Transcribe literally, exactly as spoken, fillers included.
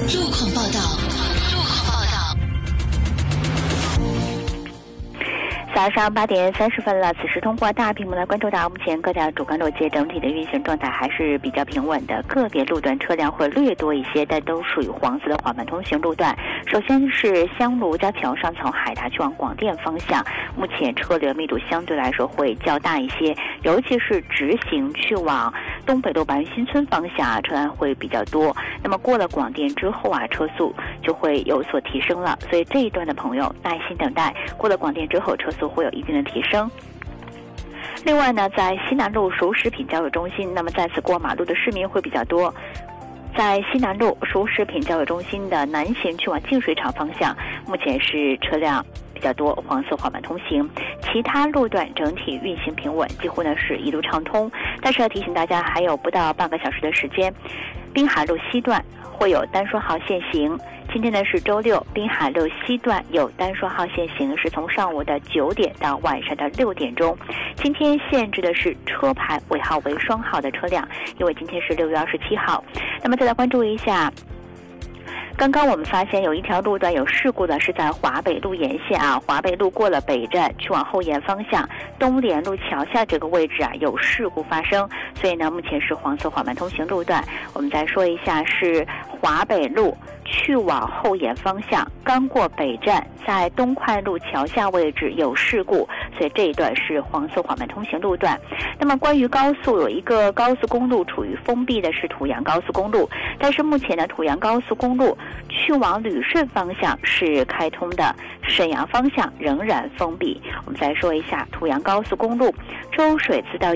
路况报道。路况报道。 早上八点三十分了，此时通过大屏幕来关注到目前各条主干路街整体的运行状态还是比较平稳的，个别路段车辆会略多一些，但都属于黄色的缓慢通行路段。首先是香炉交桥上从海达去往广电方向，目前车流密度相对来说会较大一些，尤其是直行去往东北路白云新村方向啊，车辆会比较多。那么过了广电之后啊，车速就会有所提升了，所以这一段的朋友耐心等待，过了广电之后车速会有一定的提升。另外呢，在西南路熟食品交流中心，那么在此过马路的市民会比较多。在西南路熟食品交流中心的南行去往净水厂方向，目前是车辆比较多，黄色缓慢通行，其他路段整体运行平稳，几乎呢是一路畅通。但是要提醒大家，还有不到半个小时的时间，滨海路西段会有单双号限行。今天呢是周六，滨海路西段有单双号限行，是从上午的九点到晚上的六点钟。今天限制的是车牌尾号为双号的车辆，因为今天是六月二十七号。那么再来关注一下，刚刚我们发现有一条路段有事故的，是在华北路沿线啊，华北路过了北站去往后沿方向，东联路桥下这个位置啊有事故发生，所以呢目前是黄色缓慢通行路段。我们再说一下，是华北路去往后沿方向，刚过北站，在东快路桥下位置有事故，所以这一段是黄色缓慢通行路段。那么关于高速，有一个高速公路处于封闭的是滁阳高速公路，但是目前呢滁阳高速公路去往旅顺方向是开通的，沈阳方向仍然封闭。我们再说一下滁阳高速公路周水寺到